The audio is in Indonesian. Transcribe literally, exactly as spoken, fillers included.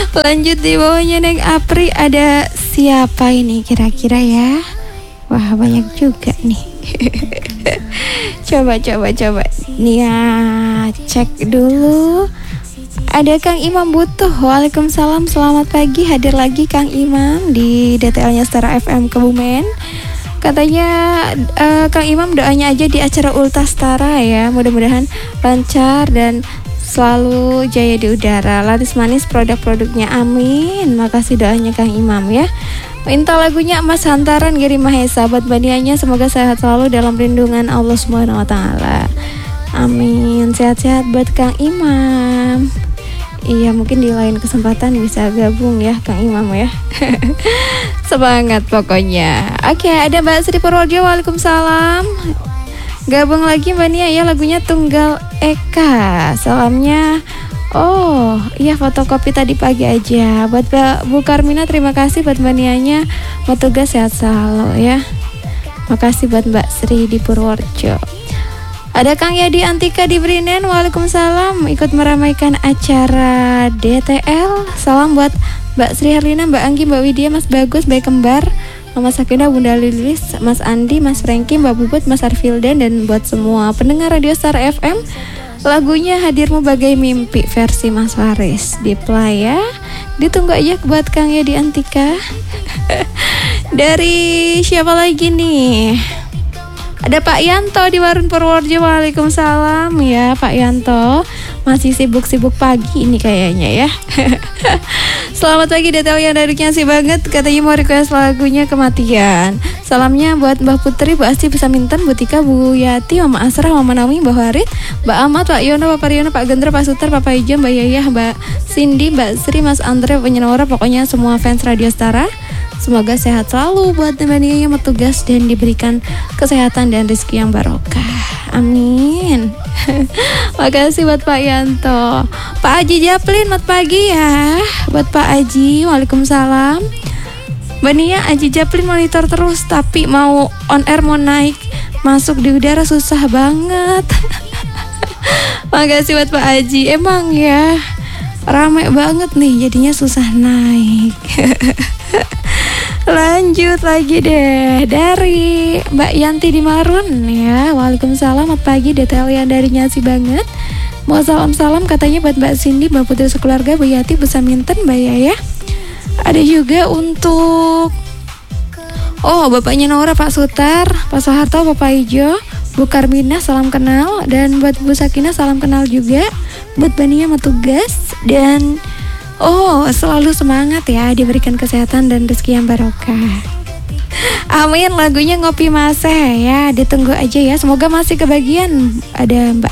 Lanjut di bawahnya Neng Apri, ada siapa ini kira-kira ya? Wah, banyak juga nih. Coba coba coba nih ya, cek dulu. Ada Kang Imam Butuh. Waalaikumsalam, selamat pagi. Hadir lagi Kang Imam di D T L-nya Star F M Kebumen. Katanya uh, Kang Imam doanya aja di acara Ultastara ya. Mudah-mudahan lancar dan selalu jaya di udara, laris manis produk-produknya, amin. Makasih doanya Kang Imam ya. Minta lagunya Mas Hantaran Giri Mahesa, buat banianya semoga sehat selalu dalam lindungan Allah Subhanahu wa taala. Amin. Sehat-sehat buat Kang Imam. Iya, mungkin di lain kesempatan bisa gabung ya Kang Imam ya. Semangat pokoknya. Oke, ada Mbak Sri Purworejo. Waalaikumsalam. Gabung lagi Mbak Nia ya, lagunya Tunggal Eka. Salamnya, oh iya fotokopi tadi pagi aja. Buat Mbak Bu Karmina, terima kasih. Buat Mbak Nianya, mau tugas sehat selalu ya. Makasih buat Mbak Sri di Purworejo. Ada Kang Yadi Antika di Brinen. Waalaikumsalam, ikut meramaikan acara D T L. Salam buat Mbak Sri Herlina, Mbak Anggi, Mbak Widya, Mas Bagus, Baik Kembar, Mama Sakina, Bunda Lilis, Mas Andi, Mas Franky, Mbak Bubut, Mas Arfildan, dan buat semua pendengar Radio Star F M. Lagunya Hadirmu Bagai Mimpi versi Mas Faris di play ya. Ditunggu aja buat Kang Yadi Antika. Dari siapa lagi nih? Ada Pak Yanto di Warung Purworejo. Waalaikumsalam ya Pak Yanto. Masih sibuk-sibuk pagi ini kayaknya ya. Selamat pagi, detail yang daduknya sih banget. Katanya mau request lagunya Kematian. Salamnya buat Mbak Putri, Bu Asti, bisa minten, Bu Tika, Bu Yati, Mama Asrah, Mama Nawi, Mbak Harit, Mbak Ahmad, Pak Yono, Pak Pariono, Pak Gendra, Pak Suter, Pak Ijo, Mbak Yayah, Mbak Cindy, Mbak Sri, Mas Andre, Penyenora, pokoknya semua fans Radio Stara. Semoga sehat selalu buat teman-teman yang bertugas dan diberikan kesehatan dan rezeki yang barokah. Amin. Makasih buat Pak Yanto. Pak Haji Japlin, selamat pagi ya. Buat Pak Haji, waalaikumsalam. Mbak Nia, Haji Japlin monitor terus, tapi mau on air, mau naik masuk di udara susah banget. Makasih buat Pak Haji. Emang ya, ramai banget nih, jadinya susah naik. Lanjut lagi deh dari Mbak Yanti di Marun ya. Waalaikumsalam, selamat pagi, detail yang dari Nyasi banget. Mau salam-salam katanya buat Mbak Cindy, Mbak Putri sekeluarga, Bu Yati, bisa minten Mbak Yaya. Ada juga untuk oh bapaknya Nora, Pak Sutar, Pak Soeharto, Bapak Ijo, Bu Karmina, salam kenal. Dan buat Bu Sakina, salam kenal juga. Buat Bania mau tugas. Dan oh, selalu semangat ya, diberikan kesehatan dan rezeki yang barokah. Amin. Lagunya Ngopi Masih ya, ditunggu aja ya. Semoga masih kebagian. Ada Mbak